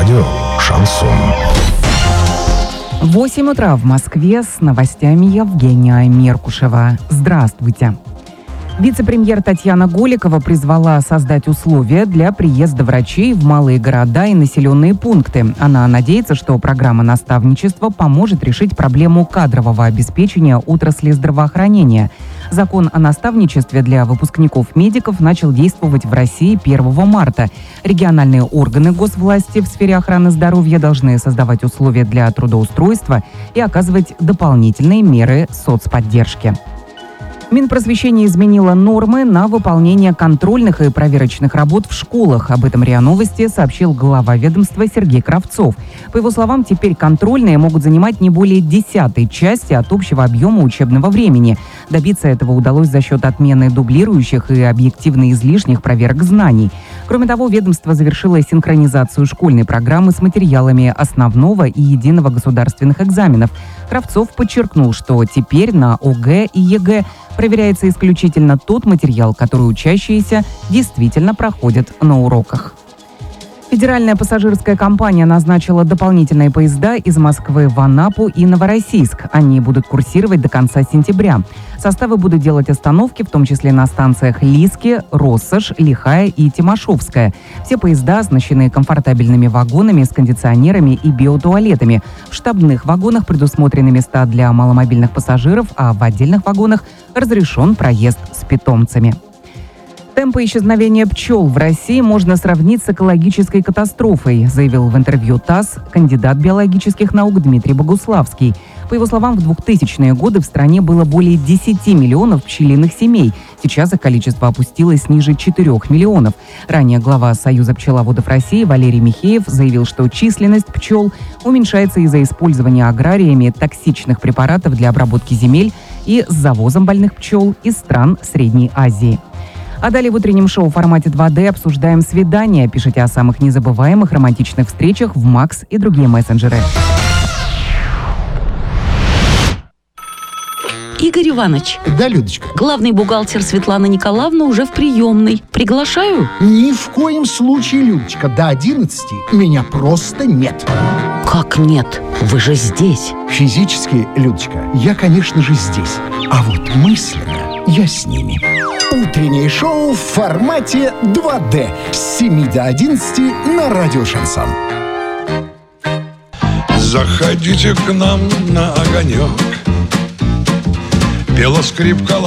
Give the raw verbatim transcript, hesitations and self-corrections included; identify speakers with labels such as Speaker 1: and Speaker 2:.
Speaker 1: Радио «Шансон».
Speaker 2: восемь утра в Москве, с новостями Евгения Меркушева. Здравствуйте. Вице-премьер Татьяна Голикова призвала создать условия для приезда врачей в малые города и населенные пункты. Она надеется, что программа наставничества поможет решить проблему кадрового обеспечения отрасли здравоохранения. Закон о наставничестве для выпускников-медиков начал действовать в России первого марта. Региональные органы госвласти в сфере охраны здоровья должны создавать условия для трудоустройства и оказывать дополнительные меры соцподдержки. Минпросвещение изменило нормы на выполнение контрольных и проверочных работ в школах. Об этом РИА Новости сообщил глава ведомства Сергей Кравцов. По его словам, теперь контрольные могут занимать не более десятой части от общего объема учебного времени. Добиться этого удалось за счет отмены дублирующих и объективно излишних проверок знаний. Кроме того, ведомство завершило синхронизацию школьной программы с материалами основного и единого государственных экзаменов. Кравцов подчеркнул, что теперь на ОГЭ и ЕГЭ проверяется исключительно тот материал, который учащиеся действительно проходят на уроках. Федеральная пассажирская компания назначила дополнительные поезда из Москвы в Анапу и Новороссийск. Они будут курсировать до конца сентября. Составы будут делать остановки, в том числе на станциях Лиски, Россошь, Лихая и Тимошевская. Все поезда оснащены комфортабельными вагонами с кондиционерами и биотуалетами. В штабных вагонах предусмотрены места для маломобильных пассажиров, а в отдельных вагонах разрешен проезд с питомцами. Темпы исчезновения пчел в России можно сравнить с экологической катастрофой, заявил в интервью ТАСС кандидат биологических наук Дмитрий Богуславский. По его словам, в двухтысячные годы в стране было более десяти миллионов пчелиных семей. Сейчас их количество опустилось ниже четырёх миллионов. Ранее глава Союза пчеловодов России Валерий Михеев заявил, что численность пчел уменьшается из-за использования аграриями токсичных препаратов для обработки земель и с завозом больных пчел из стран Средней Азии. А далее в утреннем шоу в формате два дэ обсуждаем свидания. Пишите о самых незабываемых романтичных встречах в Макс и другие мессенджеры.
Speaker 3: Игорь Иванович.
Speaker 4: Да, Людочка.
Speaker 3: Главный бухгалтер Светлана Николаевна уже в приемной. Приглашаю?
Speaker 4: Ни в коем случае, Людочка. До одиннадцати меня просто нет.
Speaker 3: Как нет? Вы же здесь.
Speaker 4: Физически, Людочка, я, конечно же, здесь. А вот мысленно я с ними. Утреннее шоу в формате два дэ с семи до одиннадцати на радио «Шансон».
Speaker 5: Заходите к нам на огонек. Пела скрипка.